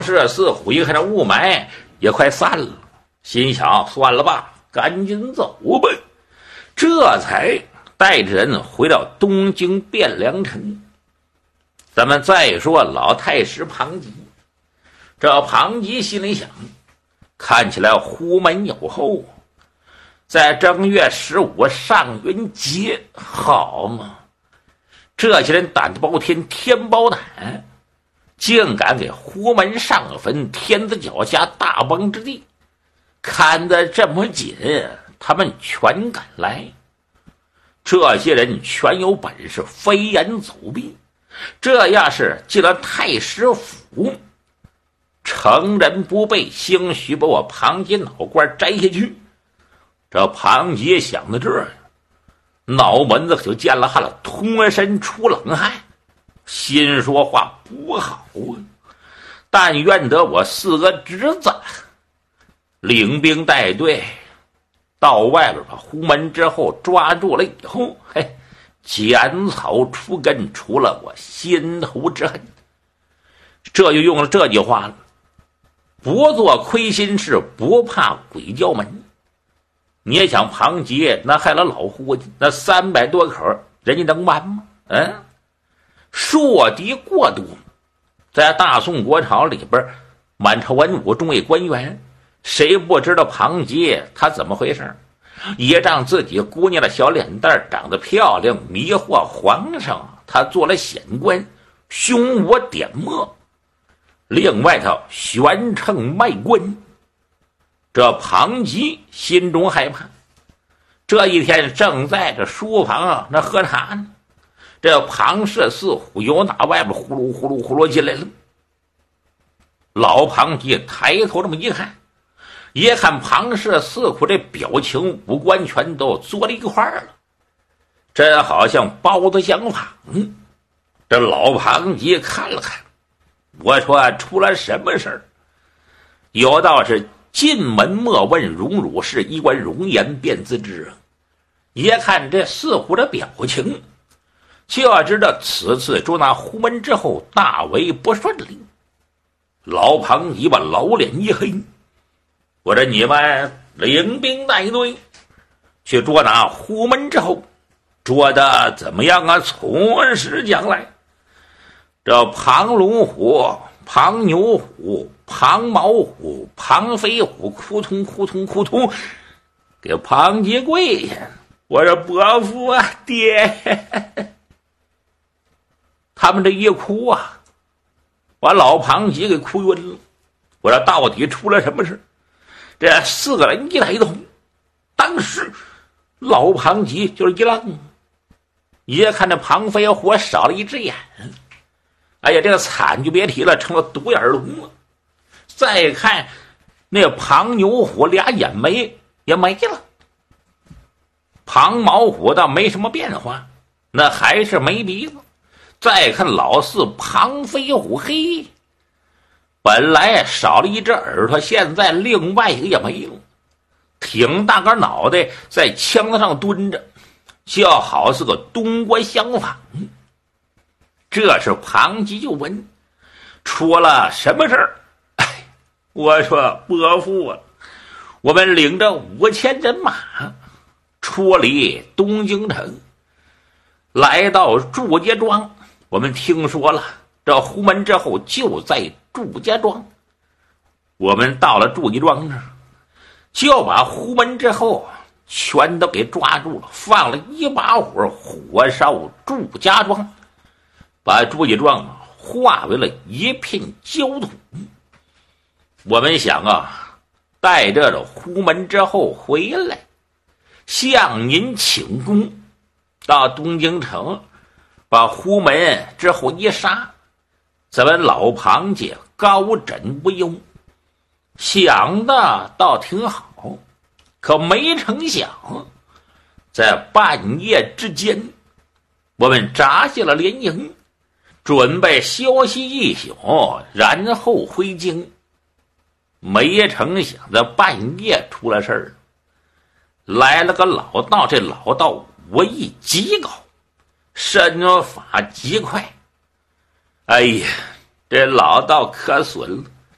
这似乎一看这雾霾也快散了，心想算了吧，赶紧走吧。这才带着人回到东京汴梁城。咱们再说老太师庞吉，这庞吉心里想，看起来虎门有后，在正月15上元节，好嘛，这些人胆子包天，天包胆，竟敢给虎门上坟，天子脚下，大崩之地。看得这么紧，他们全敢来。这些人全有本事，飞檐走壁。这要是进了太师府，成人不备，兴许把我庞吉脑瓜摘下去。这庞吉想到这儿，脑门子可就见了汗了，通身出冷汗，心说话不好啊！但愿得我4个侄子领兵带队到外边把虎门之后抓住了以后，嘿，剪草除根，除了我心头之恨。这就用了这句话了：不做亏心事，不怕鬼叫门。你也想庞吉那害了老伙计，那300多口人家能完吗？硕敌过多。在大宋国朝里边，满朝文武众位官员，谁不知道庞吉他怎么回事？也让自己姑娘的小脸蛋长得漂亮，迷惑皇上，他做了显官，凶我点墨。另外他悬称卖官。这庞吉心中害怕。这一天正在这书房那喝茶呢，这庞氏四虎由打外边呼噜呼噜呼噜进来了。老庞吉抬头这么一看，庞氏四虎这表情五官全都坐了一块儿了，真好像包子相仿。这老庞吉看了看，我说出了什么事儿？有道是进门莫问荣辱事，一观容颜便自知。也看这四虎的表情，就要知道此次捉拿虎门之后大为不顺利。老庞吉把老脸一黑，我说你们领兵带队去捉拿虎门之后，捉的怎么样啊？从实讲来。这庞龙虎、庞牛虎、庞毛虎、庞飞虎，扑通扑通扑通给庞吉跪下。我说伯父啊，爹。他们这一哭啊，把老庞吉给哭晕了。我说到底出了什么事？这4个人一抬头，当时老庞吉就是一愣，一看这庞飞虎少了一只眼，哎呀，这个惨就别提了，成了独眼龙了。再看那庞牛虎俩眼也没了，庞毛虎倒没什么变化，那还是没鼻子。再看老四庞飞虎，嘿，本来少了一只耳朵，现在另外一个也没了，挺大个脑袋在枪子上蹲着，就好似个东郭相仿。这是庞吉就问出了什么事儿？我说伯父啊，我们领着5000人马出离东京城，来到祝家庄。我们听说了这虎门之后就在祝家庄，我们到了祝家庄这儿，就把虎门之后全都给抓住了，放了一把火，火烧祝家庄，把祝家庄化为了一片焦土。我们想啊，带着这虎门之后回来，向您请功，到东京城把虎门之后一杀，咱们老庞家高枕无忧。想的倒挺好，可没成想，在半夜之间，我们扎下了连营，准备休息一宿，然后回京。没成想在半夜出了事儿，来了个老道，这老道武艺极高，身法极快。哎呀，这老道可损了，